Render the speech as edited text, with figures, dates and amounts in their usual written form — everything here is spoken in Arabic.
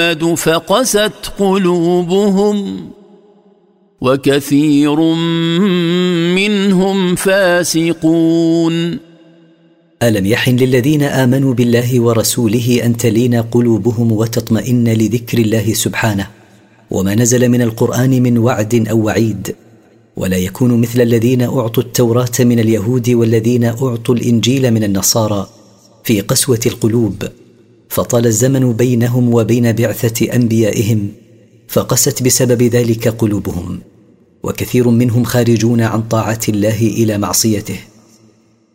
فقست قلوبهم وكثير منهم فاسقون. ألم يحن للذين آمنوا بالله ورسوله أن تلين قلوبهم وتطمئن لذكر الله سبحانه وما نزل من القرآن من وعد أو وعيد، ولا يكونوا مثل الذين أعطوا التوراة من اليهود والذين أعطوا الإنجيل من النصارى في قسوة القلوب، فطال الزمن بينهم وبين بعثة أنبيائهم فقست بسبب ذلك قلوبهم، وكثير منهم خارجون عن طاعة الله إلى معصيته.